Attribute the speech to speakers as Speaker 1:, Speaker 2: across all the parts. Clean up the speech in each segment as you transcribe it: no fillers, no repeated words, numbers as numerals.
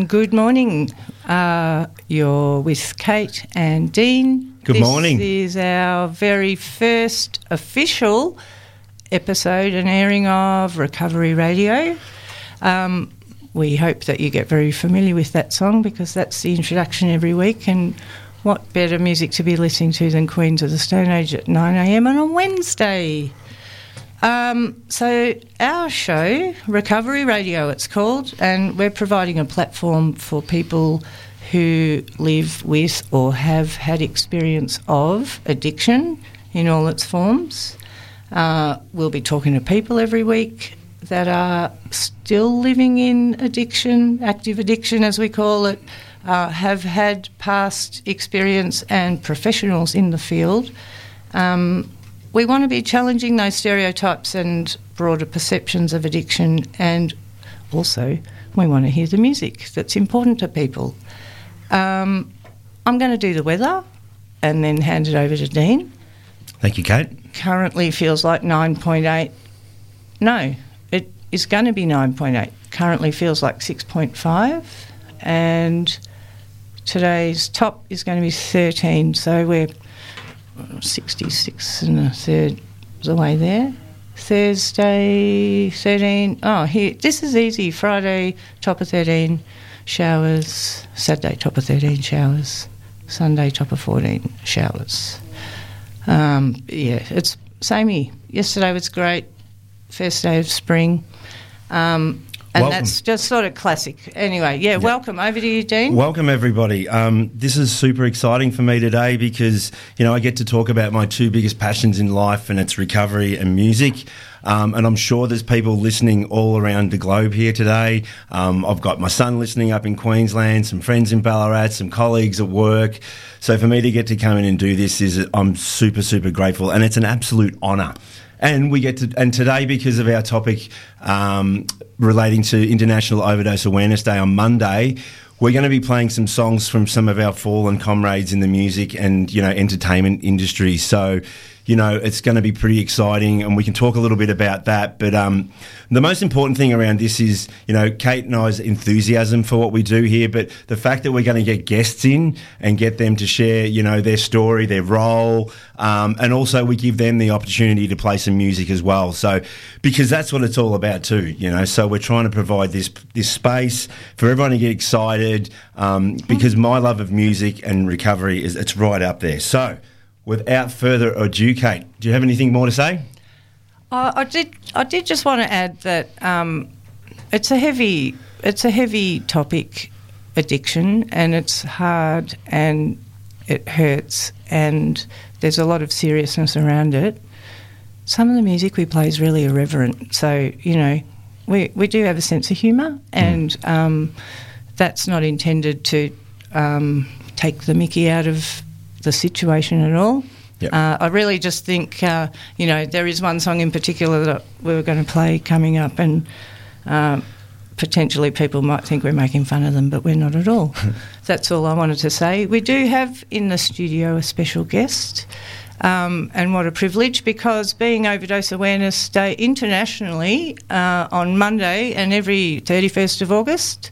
Speaker 1: Good morning. You're with Kate and Dean.
Speaker 2: Good morning.
Speaker 1: This is our very first official episode and airing of Recovery Radio. We hope that you get very familiar with that song because that's the introduction every week, and what better music to be listening to than Queens of the Stone Age at 9 a.m. on a Wednesday. So our show, Recovery Radio it's called, and we're providing a platform for people who live with or have had experience of addiction in all its forms. We'll be talking to people every week that are still living in addiction, active addiction as we call it, have had past experience, and professionals in the field. We want to be challenging those stereotypes and broader perceptions of addiction, and also we want to hear the music that's important to people. I'm going to do the weather and then hand it over to Dean.
Speaker 2: Thank you, Kate.
Speaker 1: Currently feels like 9.8. No, it is going to be 9.8. Currently feels like 6.5, and today's top is going to be 13, so we're 66 and a third the way there. Thursday, 13. Oh, here, this is easy. Friday, top of 13, showers. Saturday, top of 13, showers. Sunday, top of 14, showers. Yeah, it's samey. Yesterday was great. First day of spring. And welcome. That's just sort of classic. Anyway, yeah, welcome. Over to you, Dean.
Speaker 2: Welcome, everybody. This is super exciting for me today because, I get to talk about my two biggest passions in life, and it's recovery and music. And I'm sure there's people listening all around the globe here today. I've got my son listening up in Queensland, some friends in Ballarat, some colleagues at work. So for me to get to come in and do this I'm super, super grateful, and it's an absolute honour. And and today, because of our topic relating to International Overdose Awareness Day on Monday, we're going to be playing some songs from some of our fallen comrades in the music and, entertainment industry. So, it's going to be pretty exciting, and we can talk a little bit about that. But the most important thing around this is, Kate and I's enthusiasm for what we do here, but the fact that we're going to get guests in and get them to share, their story, their role, and also we give them the opportunity to play some music as well. So, because that's what it's all about too, So we're trying to provide this space for everyone to get excited, because my love of music and recovery it's right up there. So, without further ado, Kate, do you have anything more to say?
Speaker 1: I did just want to add that it's a heavy topic, addiction, and it's hard and it hurts, and there's a lot of seriousness around it. Some of the music we play is really irreverent, so we do have a sense of humour, and that's not intended to take the mickey out of the situation at all. Yep. I really just think, there is one song in particular that we were going to play coming up, and potentially people might think we're making fun of them, but we're not at all. That's all I wanted to say. We do have in the studio a special guest, and what a privilege, because being Overdose Awareness Day internationally on Monday and every 31st of August,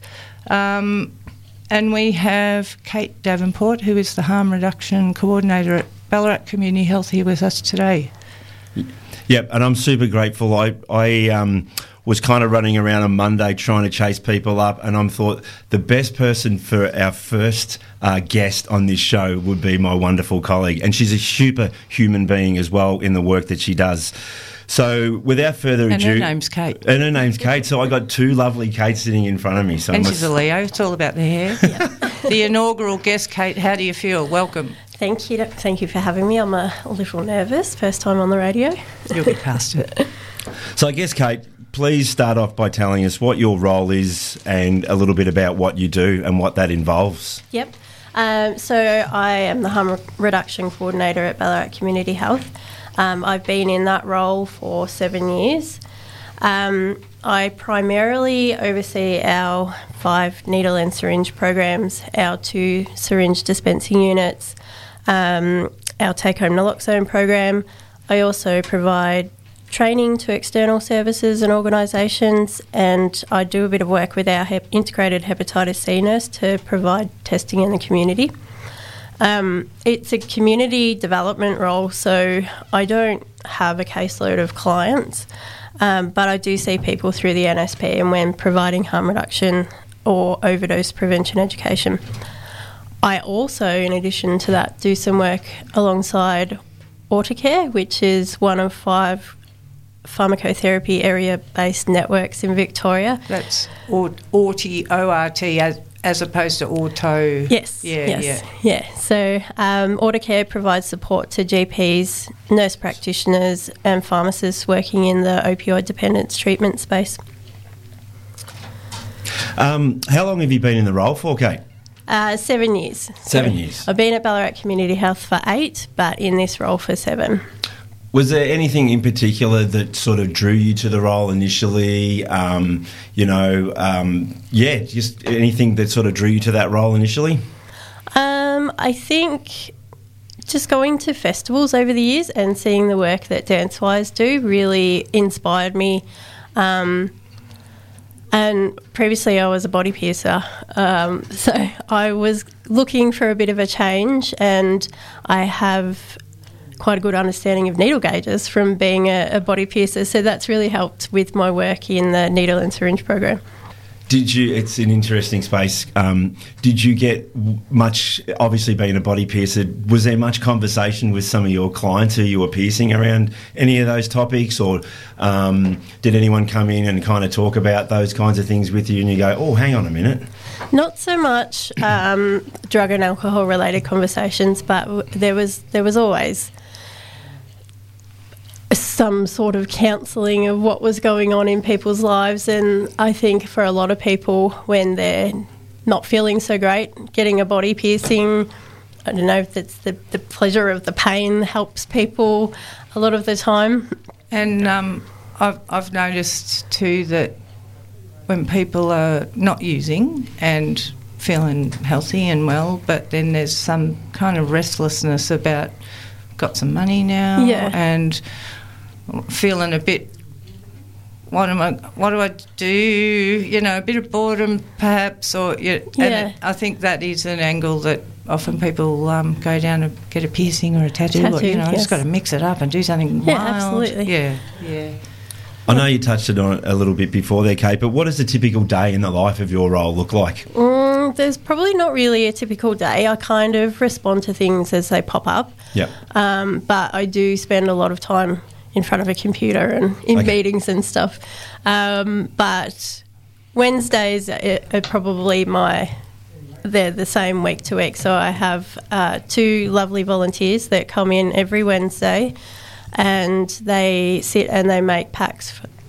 Speaker 1: and we have Kate Davenport, who is the Harm Reduction Coordinator at Ballarat Community Health, here with us today.
Speaker 2: Yep, and I'm super grateful. I was kind of running around on Monday trying to chase people up, and I thought the best person for our first guest on this show would be my wonderful colleague, and she's a super human being as well in the work that she does. So, without further ado...
Speaker 1: And her name's Kate.
Speaker 2: And her name's Kate, so I got two lovely Kates sitting in front of me. So
Speaker 1: and she's a Leo, it's all about the hair. Yeah. The inaugural guest, Kate, how do you feel? Welcome.
Speaker 3: Thank you. Thank you for having me. I'm a little nervous, first time on the radio.
Speaker 1: You'll be past it.
Speaker 2: So I guess, Kate, please start off by telling us what your role is and a little bit about what you do and what that involves.
Speaker 3: Yep. So I am the Harm Reduction Coordinator at Ballarat Community Health. I've been in that role for 7 years. I primarily oversee our 5 needle and syringe programs, our 2 syringe dispensing units, our take-home naloxone program. I also provide training to external services and organisations, and I do a bit of work with our integrated hepatitis C nurse to provide testing in the community. It's a community development role, so I don't have a caseload of clients, but I do see people through the NSP and when providing harm reduction or overdose prevention education. I also, in addition to that, do some work alongside Autocare, which is one of 5 pharmacotherapy area-based networks in Victoria.
Speaker 1: That's ORT, O-R-T, as opposed to Auto.
Speaker 3: Yes. So Autocare provides support to GPs, nurse practitioners and pharmacists working in the opioid dependence treatment space.
Speaker 2: How long have you been in the role for, Kate?
Speaker 3: 7 years.
Speaker 2: 7 years.
Speaker 3: I've been at Ballarat Community Health for 8, but in this role for 7.
Speaker 2: Was there anything in particular that sort of drew you to the role initially? Just anything that sort of drew you to that role initially?
Speaker 3: I think just going to festivals over the years and seeing the work that Dancewise do really inspired me. And previously I was a body piercer, so I was looking for a bit of a change, and I have quite a good understanding of needle gauges from being a body piercer, so that's really helped with my work in the needle and syringe program.
Speaker 2: It's an interesting space. Did you get much, obviously being a body piercer, was there much conversation with some of your clients who you were piercing around any of those topics, or did anyone come in and kind of talk about those kinds of things with you and you go, oh, hang on a minute?
Speaker 3: Not so much drug and alcohol related conversations, but there was always some sort of counselling of what was going on in people's lives. And I think for a lot of people, when they're not feeling so great, getting a body piercing, I don't know if it's the pleasure of the pain helps people a lot of the time.
Speaker 1: And I've noticed too that when people are not using and feeling healthy and well, but then there's some kind of restlessness about got some money now, and feeling a bit, what do I do? You know, a bit of boredom perhaps, or and I think that is an angle that often people go down to get a piercing or a tattoo or, I just got to mix it up and do something wild.
Speaker 3: Absolutely.
Speaker 1: Yeah.
Speaker 2: I know you touched it on a little bit before there, Kate, but what does a typical day in the life of your role look like?
Speaker 3: There's probably not really a typical day. I kind of respond to things as they pop up.
Speaker 2: Yeah.
Speaker 3: But I do spend a lot of time in front of a computer and in meetings and stuff. But Wednesdays are probably they're the same week to week. So I have 2 lovely volunteers that come in every Wednesday, and they sit and they make packs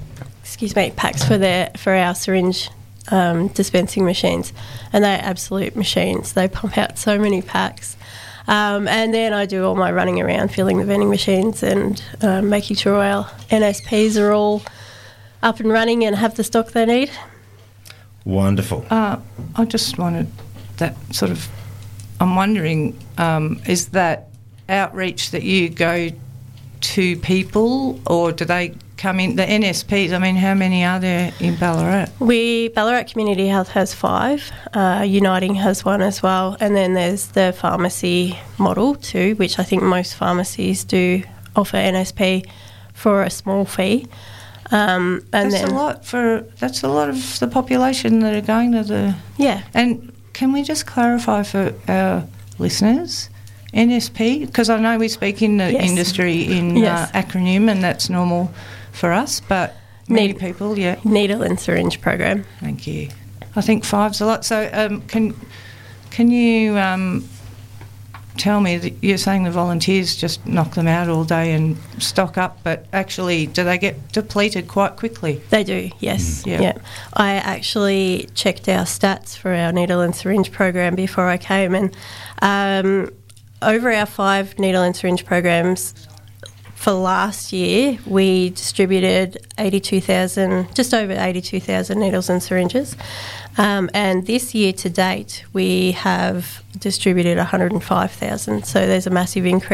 Speaker 3: for our syringe dispensing machines, and they're absolute machines. They pump out so many packs. And then I do all my running around, filling the vending machines and making sure our NSPs are all up and running and have the stock they need.
Speaker 2: Wonderful.
Speaker 1: I just wanted that sort of, I'm wondering, is that outreach that you go to people, or do they come in, the NSPs, I mean, how many are there in Ballarat?
Speaker 3: Ballarat Community Health has 5, Uniting has 1 as well, and then there's the pharmacy model too, which I think most pharmacies do offer NSP for a small fee. That's a lot of the population that are going to the...
Speaker 1: Yeah. And can we just clarify for our listeners, NSP, because I know we speak in the industry in acronym, and that's normal for us, but many people,
Speaker 3: Needle and syringe program.
Speaker 1: Thank you. I think 5's a lot. So can you tell me, that you're saying the volunteers just knock them out all day and stock up, but actually do they get depleted quite quickly?
Speaker 3: They do, yes. Yeah. I actually checked our stats for our needle and syringe program before I came, and over our 5 needle and syringe programs for last year, we distributed just over 82,000 needles and syringes. And this year to date, we have distributed 105,000. So there's a massive increase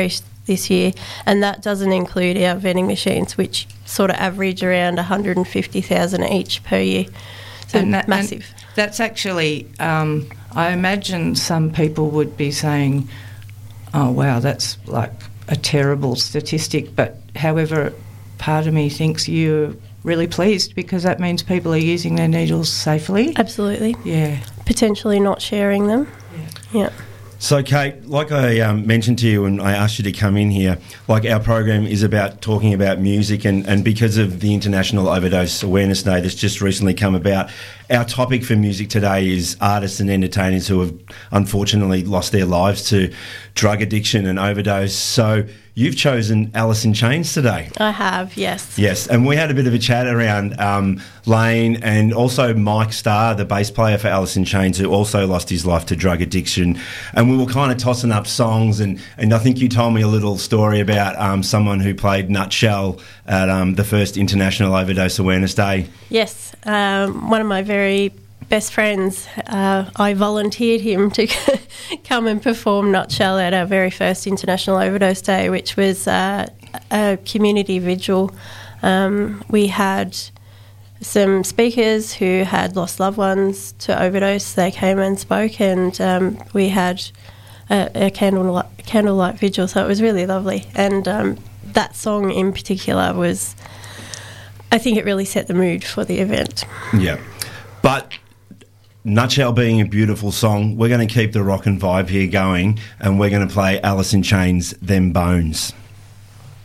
Speaker 3: this year, and that doesn't include our vending machines, which sort of average around 150,000 each per year. So massive.
Speaker 1: And that's actually, I imagine some people would be saying, oh, wow, that's like a terrible statistic. But however, part of me thinks you're really pleased because that means people are using their needles safely.
Speaker 3: Absolutely.
Speaker 1: Yeah.
Speaker 3: Potentially not sharing them. Yeah.
Speaker 2: So, Kate, like I mentioned to you when I asked you to come in here, like our program is about talking about music, and because of the International Overdose Awareness Day that's just recently come about, our topic for music today is artists and entertainers who have unfortunately lost their lives to drug addiction and overdose. So you've chosen Alice in Chains today.
Speaker 3: I have, yes.
Speaker 2: Yes, and we had a bit of a chat around Lane and also Mike Starr, the bass player for Alice in Chains, who also lost his life to drug addiction. And we were kind of tossing up songs, and I think you told me a little story about someone who played Nutshell at the first International Overdose Awareness Day.
Speaker 3: Yes, one of my very best friends, I volunteered him to come and perform Nutshell at our very first International Overdose Day, which was a community vigil. We had some speakers who had lost loved ones to overdose. They came and spoke, and we had a candlelight vigil, so it was really lovely. And that song in particular was, I think it really set the mood for the event.
Speaker 2: Yeah. But Nutshell being a beautiful song, we're going to keep the rock and vibe here going, and we're going to play Alice in Chains' Them Bones.